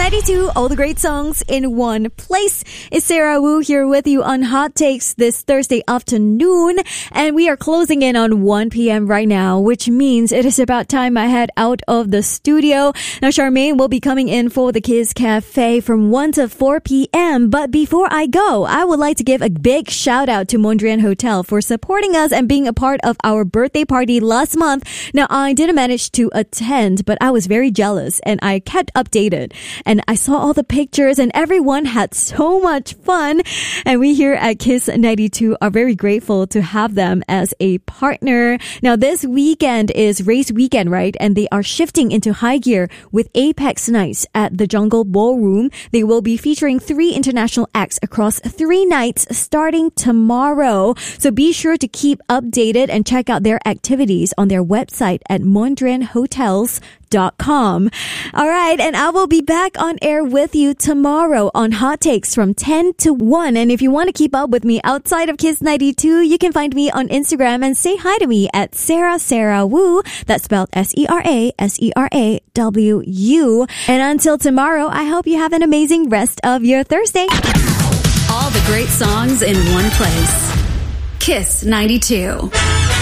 92, all the great songs in one place. It's Sarah Wu here with you on Hot Takes this Thursday afternoon. And we are closing in on 1 p.m. right now, which means it is about time I head out of the studio. Now, Charmaine will be coming in for the Kiss Cafe from 1 to 4 p.m. But before I go, I would like to give a big shout out to Mondrian Hotel for supporting us and being a part of our birthday party last month. Now, I didn't manage to attend, but I was very jealous and I kept updated. And I saw all the pictures and everyone had so much fun. And we here at Kiss 92 are very grateful to have them as a partner. Now, this weekend is race weekend, right? And they are shifting into high gear with Apex Nights at the Jungle Ballroom. They will be featuring 3 international acts across 3 nights starting tomorrow. So be sure to keep updated and check out their activities on their website at mondrianhotels.com. All right, and I will be back on air with you tomorrow on Hot Takes from 10 to 1. And if you want to keep up with me outside of Kiss 92, you can find me on Instagram and say hi to me at Sarah Wu. That's spelled SERASERAWU. And until tomorrow, I hope you have an amazing rest of your Thursday. All the great songs in one place. Kiss 92.